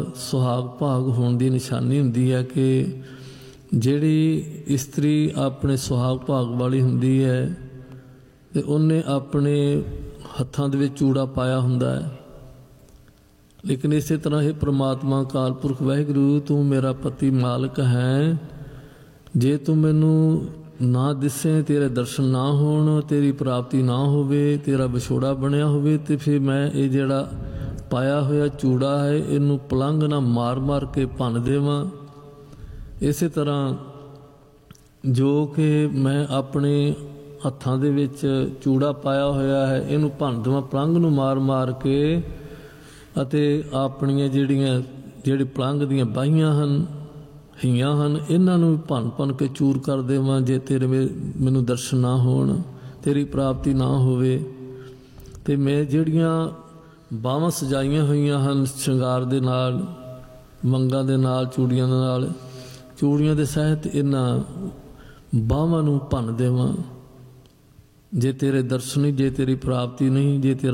ਸੁਹਾਗ ਭਾਗ ਹੋਣ ਦੀ ਨਿਸ਼ਾਨੀ ਹੁੰਦੀ ਹੈ ਕਿ ਜਿਹੜੀ ਇਸਤਰੀ ਆਪਣੇ ਸੁਹਾਗ ਭਾਗ ਵਾਲੀ ਹੁੰਦੀ ਹੈ ਤੇ ਉਹਨੇ ਆਪਣੇ ਹੱਥਾਂ ਦੇ ਵਿੱਚ ਚੂੜਾ ਪਾਇਆ ਹੁੰਦਾ ਹੈ। ਲੇਕਿਨ ਇਸੇ ਤਰ੍ਹਾਂ ਹੀ ਪ੍ਰਮਾਤਮਾ ਅਕਾਲ ਪੁਰਖ ਵਾਹਿਗੁਰੂ ਤੂੰ ਮੇਰਾ ਪਤੀ ਮਾਲਕ ਹੈ, ਜੇ ਤੂੰ ਮੈਨੂੰ ਨਾ ਦਿਸੇ, ਤੇਰੇ ਦਰਸ਼ਨ ਨਾ ਹੋਣ, ਤੇਰੀ ਪ੍ਰਾਪਤੀ ਨਾ ਹੋਵੇ, ਤੇਰਾ ਵਿਛੋੜਾ ਬਣਿਆ ਹੋਵੇ, ਤੇ ਫਿਰ ਮੈਂ ਇਹ ਜਿਹੜਾ ਪਾਇਆ ਹੋਇਆ ਚੂੜਾ ਹੈ ਇਹਨੂੰ ਪਲੰਘ ਨਾਲ ਮਾਰ ਮਾਰ ਕੇ ਭੰਨ ਦੇਵਾਂ। ਇਸੇ ਤਰ੍ਹਾਂ ਜੋ ਕਿ ਮੈਂ ਆਪਣੇ ਹੱਥਾਂ ਦੇ ਵਿੱਚ ਚੂੜਾ ਪਾਇਆ ਹੋਇਆ ਹੈ ਇਹਨੂੰ ਭੰਨ ਦੇਵਾਂ ਪਲੰਘ ਨੂੰ ਮਾਰ ਮਾਰ ਕੇ, ਅਤੇ ਆਪਣੀਆਂ ਜਿਹੜੀ ਪਲੰਘ ਦੀਆਂ ਬਾਹੀਆਂ ਹਨ, ਹੀਆਂ ਹਨ, ਇਹਨਾਂ ਨੂੰ ਭੰਨ ਭੰਨ ਕੇ ਚੂਰ ਕਰ ਦੇਵਾਂ ਜੇ ਤੇਰੇ ਮੈਨੂੰ ਦਰਸ਼ਨ ਨਾ ਹੋਣ, ਤੇਰੀ ਪ੍ਰਾਪਤੀ ਨਾ ਹੋਵੇ। ਅਤੇ ਮੈਂ ਜਿਹੜੀਆਂ ਬਾਹਾਂ ਸਜਾਈਆਂ ਹੋਈਆਂ ਹਨ ਸ਼ਿੰਗਾਰ ਦੇ ਨਾਲ, ਵੰਗਾਂ ਦੇ ਨਾਲ, ਚੂੜੀਆਂ ਦੇ ਨਾਲ, ਚੂੜੀਆਂ ਦੇ ਸਹਿਤ ਇਹਨਾਂ ਬਾਹਾਂ ਨੂੰ ਭੰਨ ਦੇਵਾਂ ਜੇ ਤੇਰੇ ਦਰਸ਼ਨ ਨਹੀਂ, ਜੇ ਤੇਰੀ ਪ੍ਰਾਪਤੀ ਨਹੀਂ, ਜੇ ਤੇਰਾ